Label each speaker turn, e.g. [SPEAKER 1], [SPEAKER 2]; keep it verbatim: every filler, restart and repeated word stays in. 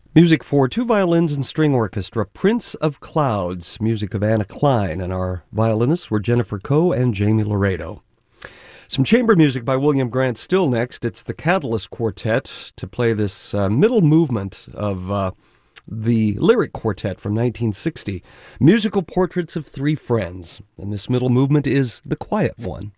[SPEAKER 1] Music for two violins and string orchestra, Prince of Clouds, music of Anna Klein, and our violinists were Jennifer Coe and Jamie Laredo. Some chamber music by William Grant Still next. It's the Catalyst Quartet to play this uh, middle movement of uh, the Lyric Quartet from nineteen sixty, Musical Portraits of Three Friends, and this middle movement is the quiet one.